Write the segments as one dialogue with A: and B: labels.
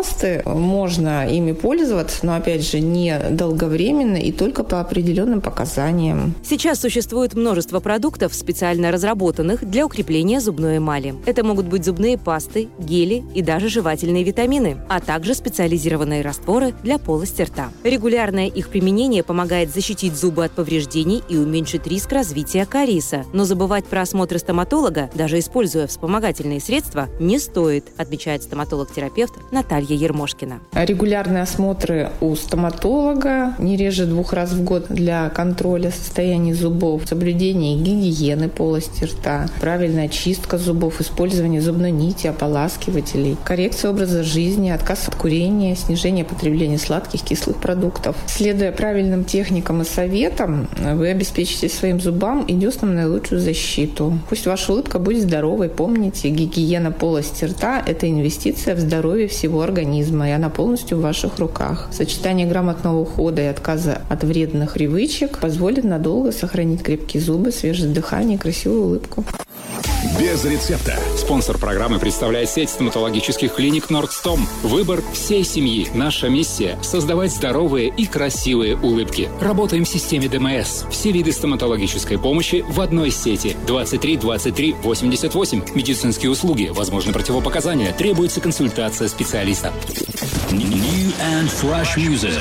A: пасты. Можно ими пользоваться, но, опять же, не долговременно и только по определенным показаниям.
B: Сейчас существует множество продуктов, специально разработанных для укрепления зубной эмали. Это могут быть зубные пасты, гели и даже жевательные витамины, а также специализированные растворы для полости рта. Регулярное их применение помогает защитить зубы от повреждений и уменьшить риск развития кариеса. Но забывать про осмотры стоматолога, даже используя вспомогательные средства, не стоит, отмечает стоматолог-терапевт Наталья Ермошкина.
A: Регулярные осмотры у стоматолога не реже 2 раз в год для контроля состояния зубов, соблюдение гигиены полости рта, правильная чистка зубов, использование зубной нити, ополаскивателей, коррекция образа жизни, отказ от курения, снижение потребления сладких, кислых продуктов. Следуя правильным техникам и советам, вы обеспечите своим зубам и деснам наилучшую защиту. Пусть ваша улыбка будет здоровой. Помните, гигиена полости рта – это инвестиция в здоровье всего организма, и она полностью в ваших руках. Сочетание грамотного ухода и отказа от вредных привычек позволит надолго сохранить крепкие зубы, свежее дыхание и красивую улыбку.
C: Без рецепта. Спонсор программы представляет сеть стоматологических клиник Нордстом. Выбор всей семьи. Наша миссия – создавать здоровые и красивые улыбки. Работаем в системе ДМС. Все виды стоматологической помощи в одной сети. 23 23 88. Медицинские услуги. Возможны противопоказания. Требуется консультация специалиста.
D: New and fresh music.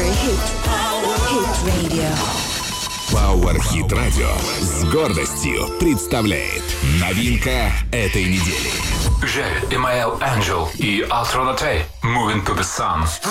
E: Power Hit Radio с гордостью представляет новинка этой недели.
F: J'ai Email Angel и Altronate Moving to the Sun.